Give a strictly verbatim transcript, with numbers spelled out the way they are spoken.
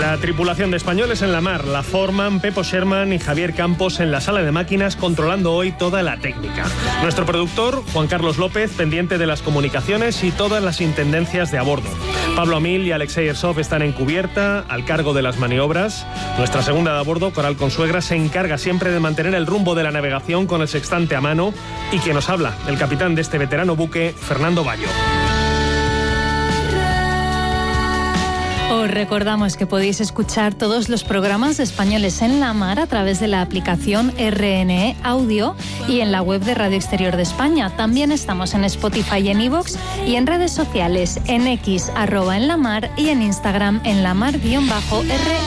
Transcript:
La tripulación de Españoles en la Mar la forman Pepo Sherman y Javier Campos en la sala de máquinas, controlando hoy toda la técnica. Nuestro productor, Juan Carlos López, pendiente de las comunicaciones y todas las intendencias de a bordo. Pablo Amil y Alexei Ersov están en cubierta, al cargo de las maniobras. Nuestra segunda de a bordo, Coral Consuegra, se encarga siempre de mantener el rumbo de la navegación con el sextante a mano. Y quien nos habla, el capitán de este veterano buque, Fernando Bayo. Os recordamos que podéis escuchar todos los programas de Españoles en la Mar a través de la aplicación R N E Audio y en la web de Radio Exterior de España. También estamos en Spotify y en iVoox y en redes sociales, en X, arroba en la mar, y en Instagram, en la mar guión bajo R.